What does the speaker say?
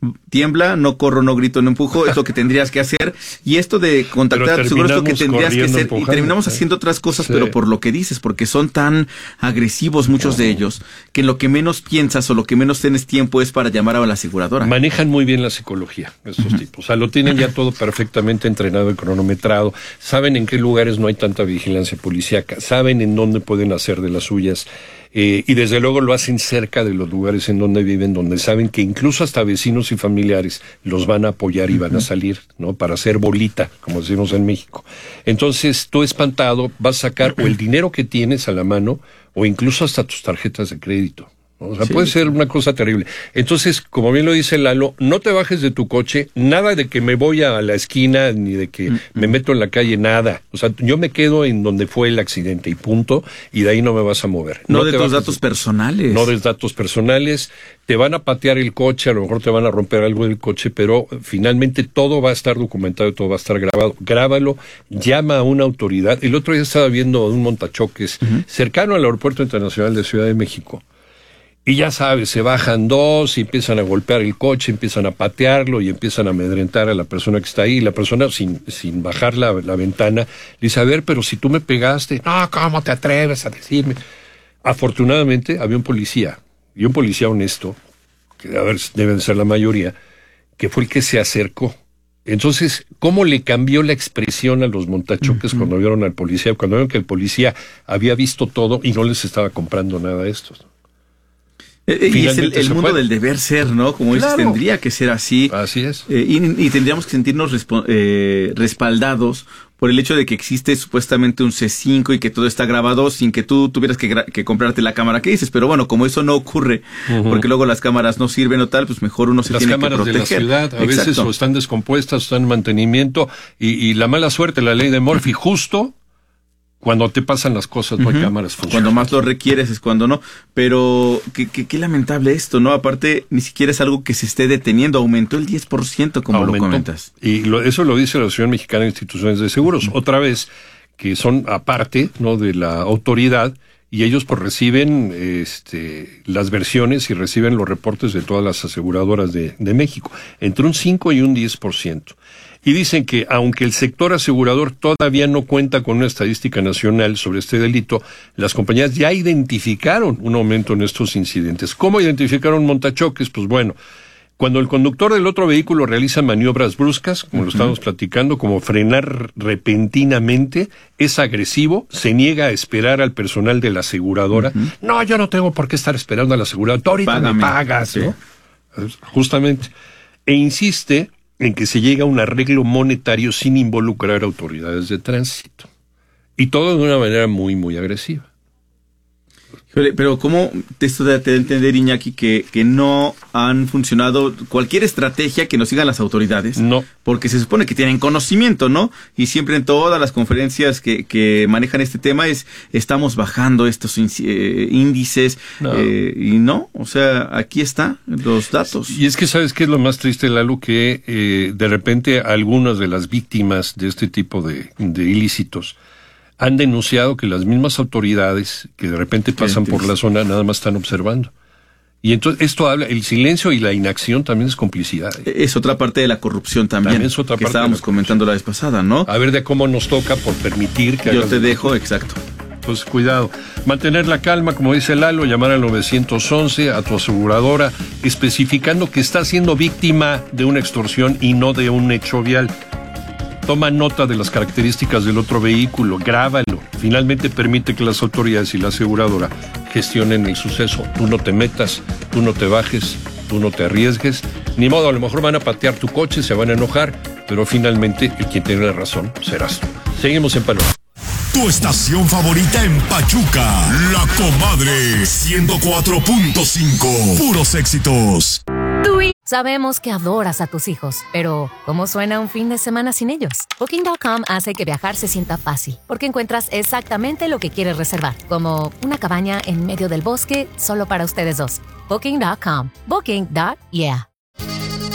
tiembla, no corro, no grito, no empujo, es lo que tendrías que hacer. Y esto de contactar a tu seguro es lo que tendrías que hacer. Y terminamos haciendo otras cosas, pero por lo que dices, porque son tan agresivos muchos de ellos, que en lo que menos piensas o lo que menos tienes tiempo es para llamar a la aseguradora. Manejan muy bien la psicología, estos tipos. O sea, lo tienen ya todo perfectamente entrenado y cronometrado. Saben en qué lugares no hay tanta vigilancia policíaca. Saben en dónde pueden hacer de las suyas. Y desde luego lo hacen cerca de los lugares en donde viven, donde saben que incluso hasta vecinos y familiares los van a apoyar y van a salir, ¿no? Para hacer bolita, como decimos en México. Entonces, tú espantado vas a sacar o el dinero que tienes a la mano o incluso hasta tus tarjetas de crédito. O sea, puede ser una cosa terrible. Entonces, como bien lo dice Lalo, no te bajes de tu coche, nada de que me voy a la esquina, ni de que me meto en la calle, nada. O sea, yo me quedo en donde fue el accidente y punto, y de ahí no me vas a mover. No de tus datos personales. No de datos personales. Te van a patear el coche, a lo mejor te van a romper algo del coche, pero finalmente todo va a estar documentado y todo va a estar grabado. Grábalo, llama a una autoridad. El otro día estaba viendo un montachoques cercano al Aeropuerto Internacional de Ciudad de México. Y ya sabes, se bajan dos y empiezan a golpear el coche, empiezan a patearlo y empiezan a amedrentar a la persona que está ahí. Y la persona, sin bajar la ventana, le dice, a ver, pero si tú me pegaste, no, ¿cómo te atreves a decirme? Afortunadamente, había un policía, y un policía honesto, que deben ser la mayoría, que fue el que se acercó. Entonces, ¿cómo le cambió la expresión a los montachoques cuando vieron al policía? Cuando vieron que el policía había visto todo y no les estaba comprando nada a estos, ¿no? Y es el mundo del deber ser, ¿no? Como dices, tendría que ser así. Así es. Y tendríamos que sentirnos respaldados por el hecho de que existe supuestamente un C5 y que todo está grabado sin que tú tuvieras que comprarte la cámara que dices. Pero bueno, como eso no ocurre, porque luego las cámaras no sirven o tal, pues mejor uno se tiene que proteger. Las cámaras de la ciudad a veces o están descompuestas, o están en mantenimiento, y la mala suerte, la ley de Murphy, justo cuando te pasan las cosas, no hay cámaras funcionando. Cuando más lo requieres es cuando no. Pero qué lamentable esto, ¿no? Aparte, ni siquiera es algo que se esté deteniendo. Aumentó el 10%, como lo comentas. Y eso lo dice la Asociación Mexicana de Instituciones de Seguros. Otra vez, que son aparte, ¿no?, de la autoridad, y ellos pues reciben las versiones y reciben los reportes de todas las aseguradoras de México. Entre un 5 y un 10%. Y dicen que aunque el sector asegurador todavía no cuenta con una estadística nacional sobre este delito, las compañías ya identificaron un aumento en estos incidentes. ¿Cómo identificaron montachoques? Pues bueno, cuando el conductor del otro vehículo realiza maniobras bruscas, como lo estamos platicando, como frenar repentinamente, es agresivo, se niega a esperar al personal de la aseguradora. No, yo no tengo por qué estar esperando a la aseguradora, ahorita me pagas, ¿no? Justamente. E insiste en que se llega a un arreglo monetario sin involucrar autoridades de tránsito. Y todo de una manera muy, muy agresiva. Pero ¿cómo esto te da a entender, Iñaki, que no han funcionado cualquier estrategia que nos sigan las autoridades? No. Porque se supone que tienen conocimiento, ¿no? Y siempre en todas las conferencias que manejan este tema estamos bajando estos índices. Y no, o sea, aquí están los datos. Y es que, ¿sabes qué es lo más triste, Lalo? Que de repente algunas de las víctimas de este tipo de ilícitos han denunciado que las mismas autoridades que de repente pasan por la zona nada más están observando. Y entonces esto habla, el silencio y la inacción también es complicidad. Es otra parte de la corrupción también es otra que parte estábamos comentando la vez pasada, ¿no? A ver de cómo nos toca por permitir que yo te dejo, exacto. Pues cuidado, mantener la calma, como dice Lalo, llamar al 911 a tu aseguradora, especificando que está siendo víctima de una extorsión y no de un hecho vial. Toma nota de las características del otro vehículo, grábalo. Finalmente permite que las autoridades y la aseguradora gestionen el suceso. Tú no te metas, tú no te bajes, tú no te arriesgues. Ni modo, a lo mejor van a patear tu coche, se van a enojar, pero finalmente el quien tiene la razón serás tú. Seguimos en Paloma. Tu estación favorita en Pachuca, La Comadre 104.5. Puros éxitos. Sabemos que adoras a tus hijos, pero ¿cómo suena un fin de semana sin ellos? Booking.com hace que viajar se sienta fácil, porque encuentras exactamente lo que quieres reservar, como una cabaña en medio del bosque solo para ustedes dos. Booking.com. Booking.yeah.